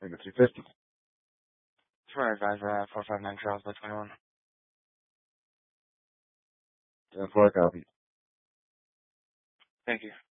I got 350. Tomorrow, guys, 459 Charles by 21. 10-4 copy. Thank you.